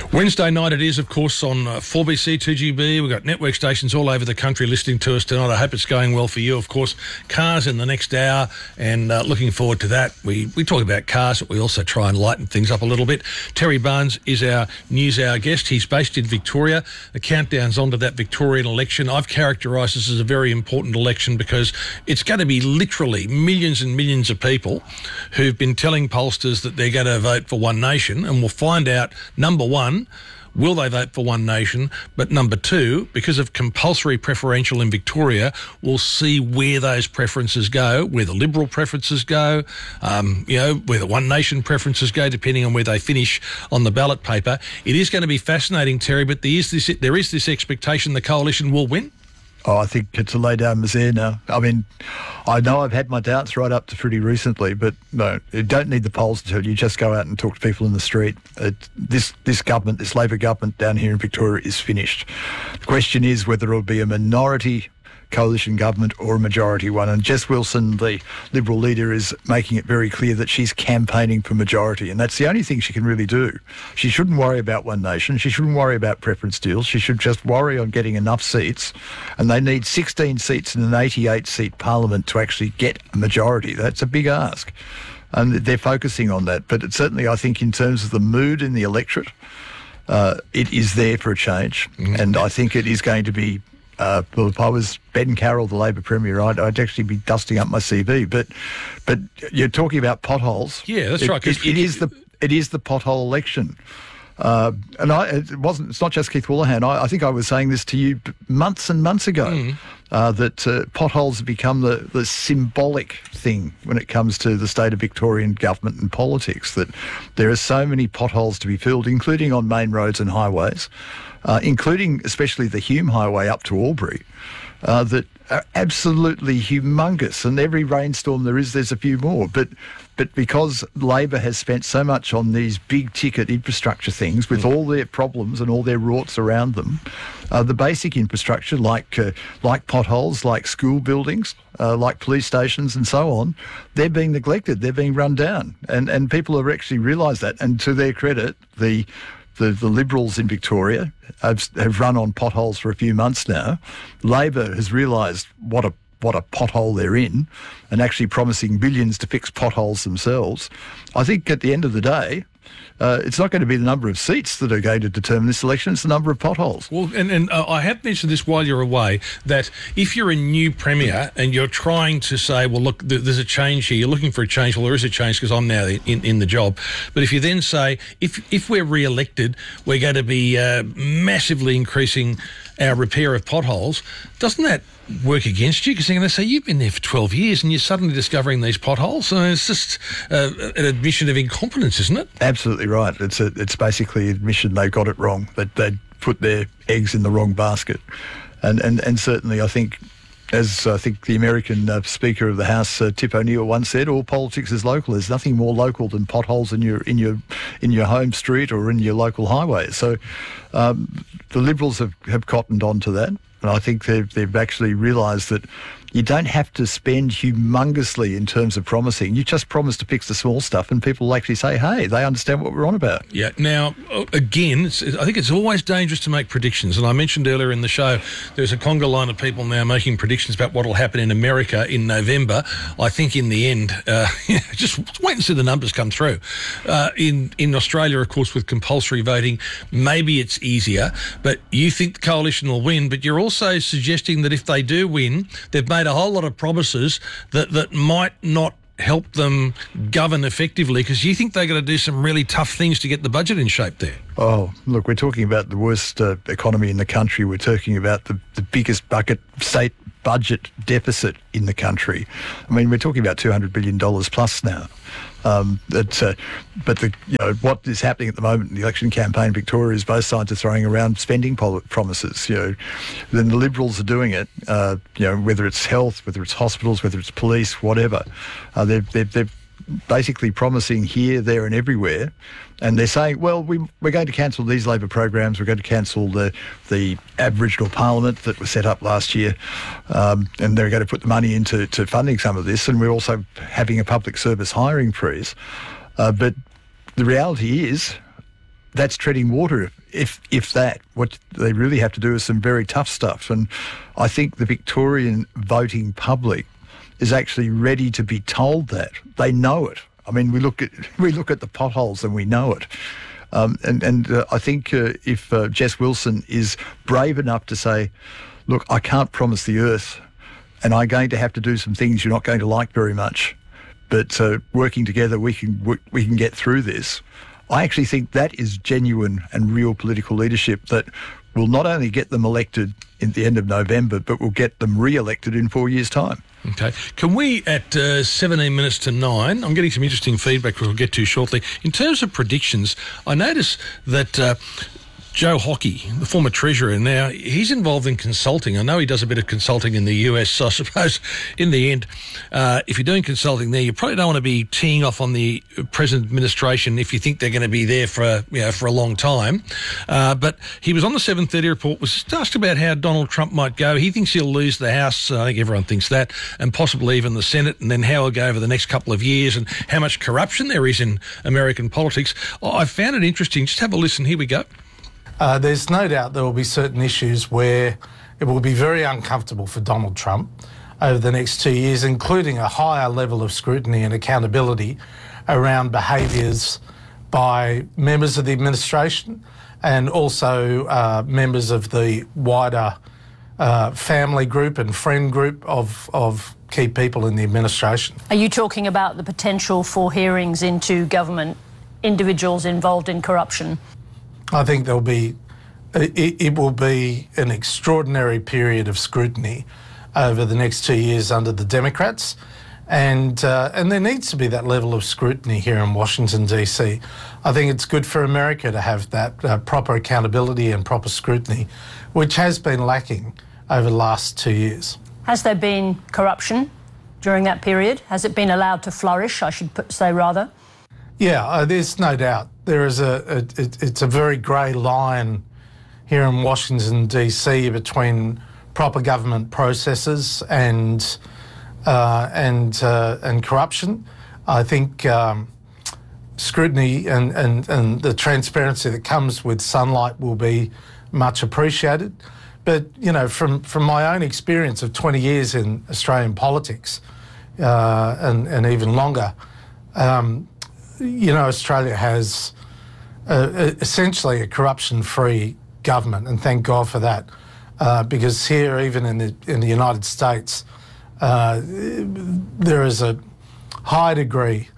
Wednesday night it is, of course, on 4BC, 2GB. We've got network stations all over the country listening to us tonight. I hope it's going well for you. Of course, cars in the next hour, and looking forward to that. We talk about cars, but we also try and lighten things up a little bit. Terry Barnes is our News Hour guest. He's based in Victoria. The countdown's on to that Victorian election. I've characterised this as a very important election because it's going to be literally millions and millions of people who've been telling pollsters that they're going to vote for One Nation, and we'll find out, number one, will they vote for One Nation? But number two, because of compulsory preferential in Victoria, we'll see where those preferences go, where the Liberal preferences go, where the One Nation preferences go, depending on where they finish on the ballot paper. It is going to be fascinating, Terry, but there is this expectation the coalition will win. Oh, I think it's a lay down misère now. I mean, I know I've had my doubts right up to pretty recently, but no, you don't need the polls to tell you. Just go out and talk to people in the street. This government, this Labor government down here in Victoria is finished. The question is whether it'll be a minority coalition government or a majority one. And Jess Wilson, the Liberal leader, is making it very clear that she's campaigning for majority, and that's the only thing she can really do. She shouldn't worry about One Nation. She shouldn't worry about preference deals. She should just worry on getting enough seats, and they need 16 seats in an 88-seat parliament to actually get a majority. That's a big ask, and they're focusing on that. But certainly, I think in terms of the mood in the electorate, it is there for a change, and I think it is going to be well, if I was Ben Carroll, the Labor Premier, I'd actually be dusting up my CV. But you're talking about potholes. Yeah, that's right. It is the pothole election. It's not just Keith Woolahan. I think I was saying this to you months and months ago, that potholes have become the symbolic thing when it comes to the state of Victorian government and politics, that there are so many potholes to be filled, including on main roads and highways, including especially the Hume Highway up to Albury, that are absolutely humongous. And every rainstorm there's a few more. But because Labor has spent so much on these big-ticket infrastructure things with all their problems and all their rorts around them, the basic infrastructure like potholes, like school buildings, like police stations and so on, they're being neglected, they're being run down. And people have actually realised that. And to their credit, the Liberals in Victoria have run on potholes for a few months now. Labor has realised what a pothole they're in, and actually promising billions to fix potholes themselves. I think at the end of the day, it's not going to be the number of seats that are going to determine this election, it's the number of potholes. Well, and I have mentioned this while you're away, that if you're a new Premier and you're trying to say, well, look, there's a change here, you're looking for a change, well, there is a change because I'm now in the job. But if you then say, if we're re-elected, we're going to be massively increasing our repair of potholes, doesn't that work against you? Because they're going to say, you've been there for 12 years and you're suddenly discovering these potholes. So it's just an admission of incompetence, isn't it? Absolutely right. It's basically admission they got it wrong, that they'd put their eggs in the wrong basket. And certainly I think, as I think the American Speaker of the House, Tip O'Neill, once said, all politics is local. There's nothing more local than potholes in your home street or in your local highway. So the Liberals have cottoned on to that. And I think they've actually realised that you don't have to spend humongously in terms of promising. You just promise to fix the small stuff and people will actually say, hey, they understand what we're on about. Yeah. Now, again, I think it's always dangerous to make predictions. And I mentioned earlier in the show, there's a conga line of people now making predictions about what will happen in America in November. I think in the end, just wait and see the numbers come through. In Australia, of course, with compulsory voting, maybe it's easier. But you think the coalition will win, but you're also suggesting that if they do win, they've made a whole lot of promises that might not help them govern effectively, because you think they're going to do some really tough things to get the budget in shape there. Oh, look, we're talking about the worst economy in the country. We're talking about the biggest state budget deficit in the country. I mean, we're talking about $200 billion plus now. But what is happening at the moment in the election campaign in Victoria is both sides are throwing around spending promises. Then the Liberals are doing it. Whether it's health, whether it's hospitals, whether it's police, whatever. They're basically promising here, there, and everywhere. And they're saying, well, we're going to cancel these Labor programs. We're going to cancel the Aboriginal Parliament that was set up last year, and they're going to put the money into funding some of this. And we're also having a public service hiring freeze. But the reality is, that's treading water. If that, what they really have to do is some very tough stuff. And I think the Victorian voting public is actually ready to be told that. They know it. I mean, we look at the potholes and we know it. I think if Jess Wilson is brave enough to say, look, I can't promise the earth, and I'm going to have to do some things you're not going to like very much, but working together we can get through this. I actually think that is genuine and real political leadership that will not only get them elected in the end of November, but will get them re-elected in 4 years' time. Okay. Can we, at 17 minutes to 9, I'm getting some interesting feedback which we'll get to shortly. In terms of predictions, I notice that Joe Hockey, the former Treasurer, now he's involved in consulting. I know he does a bit of consulting in the US, so I suppose in the end, if you're doing consulting there, you probably don't want to be teeing off on the present administration if you think they're going to be there for a long time. But he was on the 7:30 report, was asked about how Donald Trump might go. He thinks he'll lose the House. I think everyone thinks that, and possibly even the Senate, and then how he'll go over the next couple of years and how much corruption there is in American politics. I found it interesting. Just have a listen. Here we go. There's no doubt there will be certain issues where it will be very uncomfortable for Donald Trump over the next 2 years, including a higher level of scrutiny and accountability around behaviours by members of the administration and also members of the wider family group and friend group of key people in the administration. Are you talking about the potential for hearings into government individuals involved in corruption? I think it will be an extraordinary period of scrutiny over the next 2 years under the Democrats, and there needs to be that level of scrutiny here in Washington DC. I think it's good for America to have that proper accountability and proper scrutiny, which has been lacking over the last 2 years. Has there been corruption during that period? Has it been allowed to flourish, I should say rather? Yeah, there's no doubt. It's a very grey line here in Washington DC between proper government processes and corruption. I think scrutiny and the transparency that comes with sunlight will be much appreciated. But from my own experience of 20 years in Australian politics and even longer. Australia has essentially a corruption-free government, and thank God for that, because here, even in the United States, there is a high degree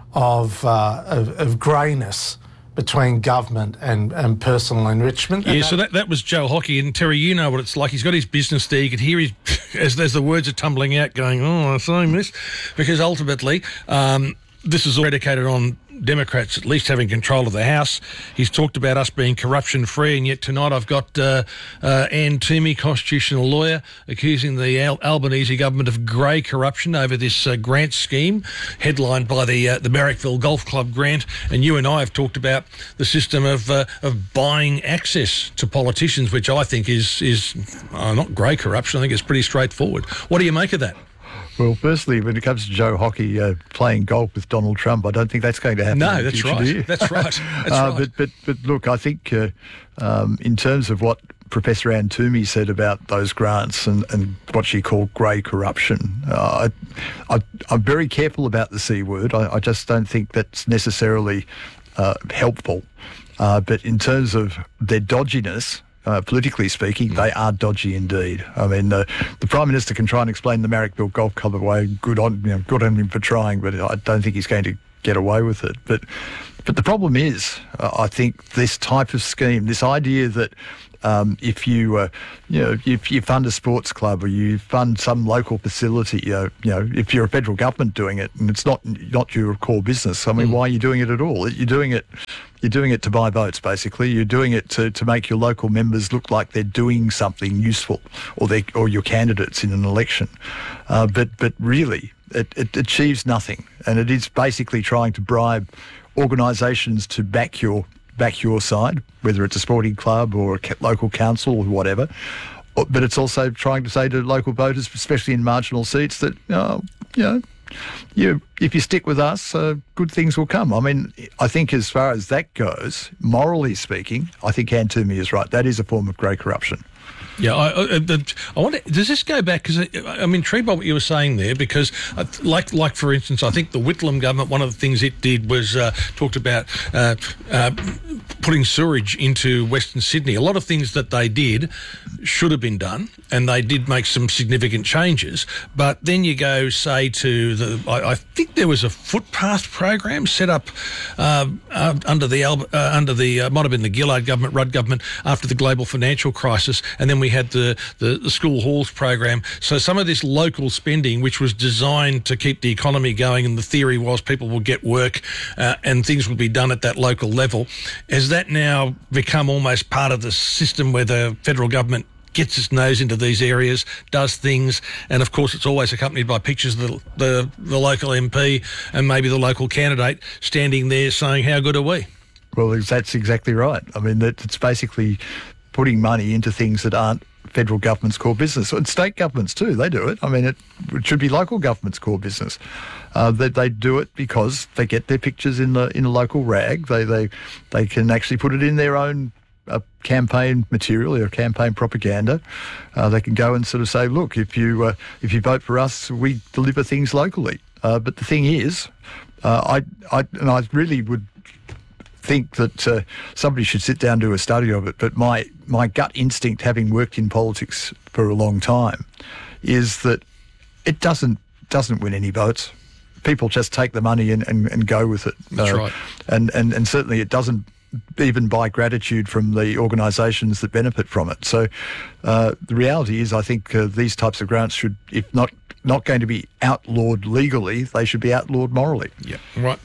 of greyness between government and personal enrichment. Yeah, so that was Joe Hockey. And Terry, you know what it's like. He's got his business there. You could hear as the words are tumbling out going, I'm saying this, because ultimately this is all predicated on Democrats at least having control of the House. He's talked about us being corruption-free, and yet tonight I've got Anne Toomey, constitutional lawyer, accusing the Albanese government of grey corruption over this grant scheme, headlined by the Marrickville Golf Club grant. And you and I have talked about the system of buying access to politicians, which I think is not grey corruption. I think it's pretty straightforward. What do you make of that? Well, firstly, when it comes to Joe Hockey playing golf with Donald Trump, I don't think that's going to happen. No, that's right. That's right. That's right. But look, I think in terms of what Professor Anne Toomey said about those grants and what she called grey corruption, I'm very careful about the C word. I just don't think that's necessarily helpful. But in terms of their dodginess, politically speaking, they are dodgy indeed. I mean, the Prime Minister can try and explain the Marrickville Golf Club away. Good on him for trying, but I don't think he's going to get away with it. But the problem is, I think this type of scheme, this idea that if you fund a sports club or you fund some local facility, if you're a federal government doing it and it's not your core business, I mean, why are you doing it at all? You're doing it to buy votes, basically. You're doing it to make your local members look like they're doing something useful, or your candidates in an election. But really, it achieves nothing, and it is basically trying to bribe organisations to back your side, whether it's a sporting club or a local council or whatever. But it's also trying to say to local voters, especially in marginal seats, that if you stick with us, good things will come. I mean, I think as far as that goes, morally speaking, I think Ann Toomey is right. That is a form of grey corruption. Yeah, I wonder, does this go back, because I'm intrigued by what you were saying there, because like for instance, I think the Whitlam government, one of the things it did was talked about putting sewerage into Western Sydney. A lot of things that they did should have been done, and they did make some significant changes. But then you go, say, to I think there was a footpath program set up under the might have been the Gillard government, Rudd government, after the global financial crisis, and then we had the school halls program. So some of this local spending, which was designed to keep the economy going, and the theory was people will get work and things will be done at that local level, has that now become almost part of the system where the federal government gets its nose into these areas, does things, and of course it's always accompanied by pictures of the local MP and maybe the local candidate standing there saying, how good are we? Well, that's exactly right. I mean, it's basically putting money into things that aren't federal government's core business. And state governments too, they do it. I mean, it should be local government's core business. They do it because they get their pictures in a local rag. They can actually put it in their own campaign material or campaign propaganda. They can go and sort of say, look, if you vote for us, we deliver things locally. But the thing is, I really would think that somebody should sit down and do a study of it, but my gut instinct, having worked in politics for a long time, is that it doesn't win any votes. People just take the money and go with it. That's right. And certainly it doesn't even buy gratitude from the organisations that benefit from it. So the reality is, I think these types of grants should, if not going to be outlawed legally, they should be outlawed morally. Yeah, right.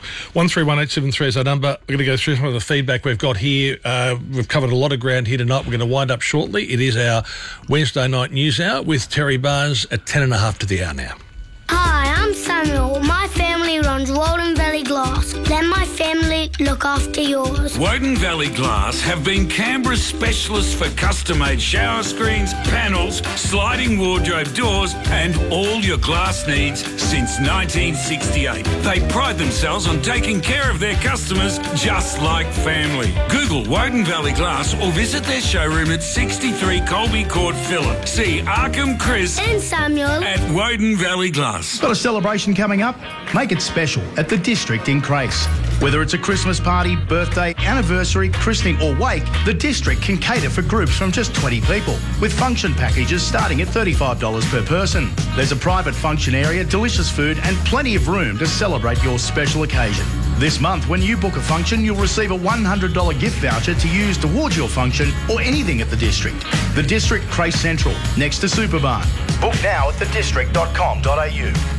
131873 is our number. We're going to go through some of the feedback we've got here. We've covered a lot of ground here tonight. We're going to wind up shortly. It is our Wednesday night news hour with Terry Barnes at 10:30 to the hour now. Hi, I'm Samuel. My family runs Woden Valley Glass. Let my family look after yours. Woden Valley Glass have been Canberra's specialists for custom-made shower screens, panels, sliding wardrobe doors and all your glass needs since 1968. They pride themselves on taking care of their customers just like family. Google Woden Valley Glass or visit their showroom at 63 Colby Court, Phillip. See Arkham, Chris And Samuel at Woden Valley Glass. Got a celebration coming up? Make it special at the District in Crace. Whether it's a Christmas party, birthday, anniversary, christening or wake, the District can cater for groups from just 20 people, with function packages starting at $35 per person. There's a private function area, delicious food and plenty of room to celebrate your special occasion. This month, when you book a function, you'll receive a $100 gift voucher to use towards your function or anything at the District. The District, Crace Central, next to Superbarn. Book now at thedistrict.com.au.